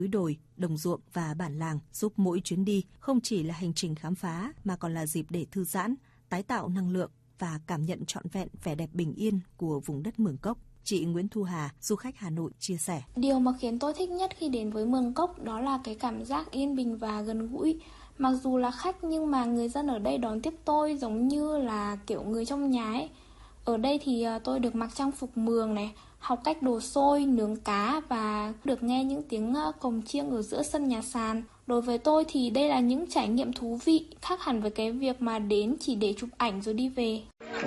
núi đồi, đồng ruộng và bản làng, giúp mỗi chuyến đi không chỉ là hành trình khám phá mà còn là dịp để thư giãn, tái tạo năng lượng và cảm nhận trọn vẹn vẻ đẹp bình yên của vùng đất Mường Cốc. Chị Nguyễn Thu Hà, du khách Hà Nội chia sẻ. Điều mà khiến tôi thích nhất khi đến với Mường Cốc đó là cái cảm giác yên bình và gần gũi. Mặc dù là khách nhưng mà người dân ở đây đón tiếp tôi giống như là kiểu người trong nhà ấy. Ở đây thì tôi được mặc trang phục Mường này, học cách đồ xôi, nướng cá và được nghe những tiếng cồng chiêng ở giữa sân nhà sàn. Đối với tôi thì đây là những trải nghiệm thú vị, khác hẳn với cái việc mà đến chỉ để chụp ảnh rồi đi về.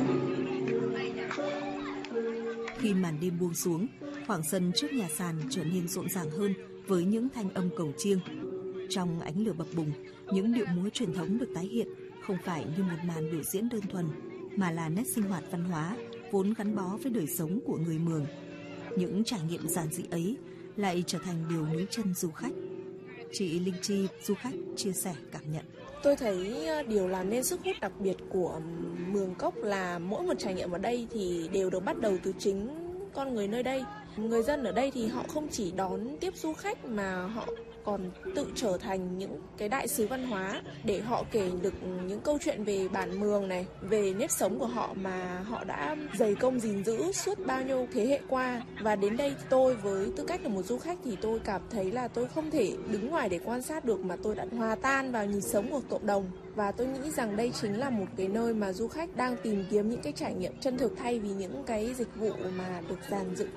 Khi màn đêm buông xuống, khoảng sân trước nhà sàn trở nên rộn ràng hơn với những thanh âm cồng chiêng. Trong ánh lửa bập bùng, những điệu múa truyền thống được tái hiện không phải như một màn biểu diễn đơn thuần, mà là nét sinh hoạt văn hóa vốn gắn bó với đời sống của người Mường. Những trải nghiệm giản dị ấy lại trở thành điều níu chân du khách. Chị Linh Chi, du khách, chia sẻ cảm nhận. Tôi thấy điều làm nên sức hút đặc biệt của Mường Cốc là mỗi một trải nghiệm ở đây thì đều được bắt đầu từ chính con người nơi đây. Người dân ở đây thì họ không chỉ đón tiếp du khách mà họ còn tự trở thành những cái đại sứ văn hóa để họ kể được những câu chuyện về bản Mường này, về nếp sống của họ mà họ đã dày công gìn giữ suốt bao nhiêu thế hệ qua. Và đến đây tôi với tư cách là một du khách thì tôi cảm thấy là tôi không thể đứng ngoài để quan sát được mà tôi đã hòa tan vào nhịp sống của cộng đồng. Và tôi nghĩ rằng đây chính là một cái nơi mà du khách đang tìm kiếm những cái trải nghiệm chân thực thay vì những cái dịch vụ mà được dàn dựng.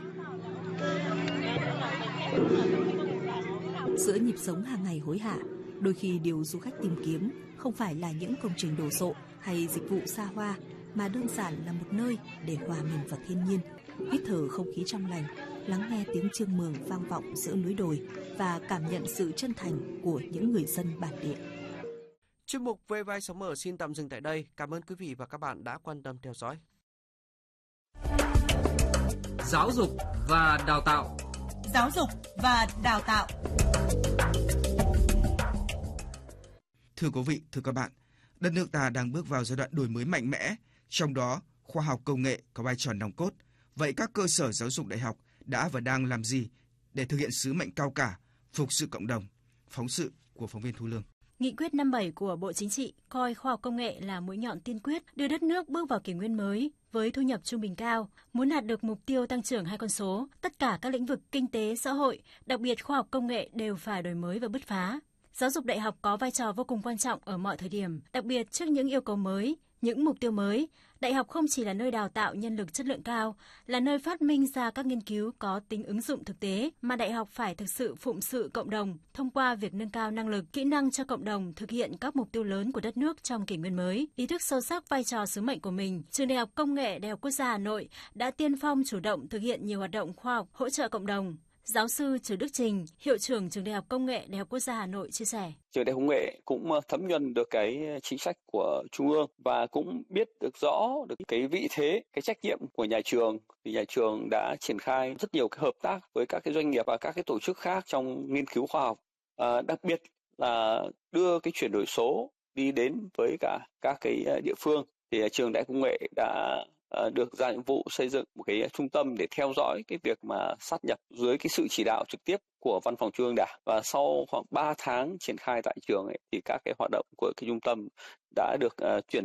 Giữa nhịp sống hàng ngày hối hả, đôi khi điều du khách tìm kiếm không phải là những công trình đồ sộ hay dịch vụ xa hoa, mà đơn giản là một nơi để hòa mình vào thiên nhiên, hít thở không khí trong lành, lắng nghe tiếng chiêng Mường vang vọng giữa núi đồi và cảm nhận sự chân thành của những người dân bản địa. Chuyên mục Về vai sống ở xin tạm dừng tại đây. Cảm ơn quý vị và các bạn đã quan tâm theo dõi. Giáo dục và đào tạo. Giáo dục và đào tạo. Thưa quý vị, thưa các bạn, đất nước ta đang bước vào giai đoạn đổi mới mạnh mẽ, trong đó khoa học công nghệ có vai trò nòng cốt. Vậy các cơ sở giáo dục đại học đã và đang làm gì để thực hiện sứ mệnh cao cả, phục sự cộng đồng? Phóng sự của phóng viên Thu Lương. Nghị quyết 57 của Bộ Chính trị coi khoa học công nghệ là mũi nhọn tiên quyết đưa đất nước bước vào kỷ nguyên mới với thu nhập trung bình cao. Muốn đạt được mục tiêu tăng trưởng 2 con số, tất cả các lĩnh vực kinh tế, xã hội, đặc biệt khoa học công nghệ đều phải đổi mới và bứt phá. Giáo dục đại học có vai trò vô cùng quan trọng ở mọi thời điểm, đặc biệt trước những yêu cầu mới, những mục tiêu mới. Đại học không chỉ là nơi đào tạo nhân lực chất lượng cao, là nơi phát minh ra các nghiên cứu có tính ứng dụng thực tế, mà đại học phải thực sự phụng sự cộng đồng thông qua việc nâng cao năng lực, kỹ năng cho cộng đồng thực hiện các mục tiêu lớn của đất nước trong kỷ nguyên mới. Ý thức sâu sắc vai trò sứ mệnh của mình, Trường Đại học Công nghệ Đại học Quốc gia Hà Nội đã tiên phong chủ động thực hiện nhiều hoạt động khoa học hỗ trợ cộng đồng. Giáo sư Trử Đức Trình, Hiệu trưởng Trường Đại học Công nghệ Đại học Quốc gia Hà Nội chia sẻ. Trường Đại học Công nghệ cũng thấm nhuần được cái chính sách của Trung ương và cũng biết được rõ được cái vị thế, cái trách nhiệm của nhà trường. Thì nhà trường đã triển khai rất nhiều cái hợp tác với các cái doanh nghiệp và các cái tổ chức khác trong nghiên cứu khoa học. Đặc biệt là đưa cái chuyển đổi số đi đến với cả các cái địa phương. Thì Trường Đại học Công nghệ đã được giao nhiệm vụ xây dựng một cái trung tâm để theo dõi cái việc mà sát nhập dưới cái sự chỉ đạo trực tiếp của Văn phòng Trung ương Đảng. Và sau khoảng 3 tháng triển khai tại trường ấy, thì các cái hoạt động của cái trung tâm đã được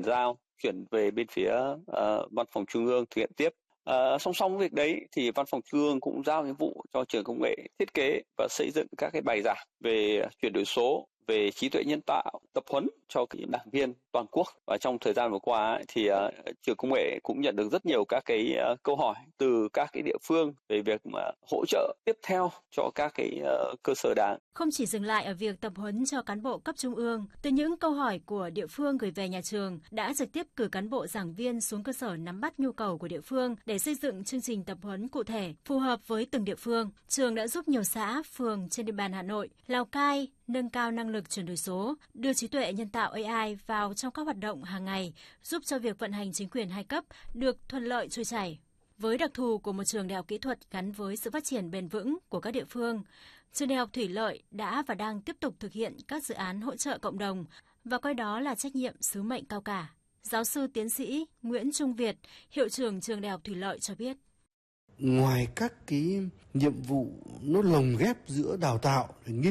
chuyển về bên phía Văn phòng Trung ương thực hiện tiếp. Song song với việc đấy thì Văn phòng Trung ương cũng giao nhiệm vụ cho Trường Công nghệ thiết kế và xây dựng các cái bài giảng về chuyển đổi số, về trí tuệ nhân tạo, tập huấn cho các đảng viên toàn quốc. Và trong thời gian vừa qua thì Trường Công nghệ cũng nhận được rất nhiều các cái câu hỏi từ các cái địa phương về việc mà hỗ trợ tiếp theo cho các cái cơ sở đảng. Không chỉ dừng lại ở việc tập huấn cho cán bộ cấp trung ương, từ những câu hỏi của địa phương gửi về nhà trường đã trực tiếp cử cán bộ giảng viên xuống cơ sở nắm bắt nhu cầu của địa phương để xây dựng chương trình tập huấn cụ thể phù hợp với từng địa phương. Trường đã giúp nhiều xã, phường trên địa bàn Hà Nội, Lào Cai nâng cao năng lực chuyển đổi số, đưa trí tuệ nhân tạo AI vào trong các hoạt động hàng ngày, giúp cho việc vận hành chính quyền hai cấp được thuận lợi trôi chảy. Với đặc thù của một trường đại học kỹ thuật gắn với sự phát triển bền vững của các địa phương, Trường Đại học Thủy lợi đã và đang tiếp tục thực hiện các dự án hỗ trợ cộng đồng và coi đó là trách nhiệm sứ mệnh cao cả. Giáo sư tiến sĩ Nguyễn Trung Việt, Hiệu trưởng Trường Đại học Thủy lợi cho biết. ngoài các cái nhiệm vụ nó lồng ghép giữa đào tạo, nghiên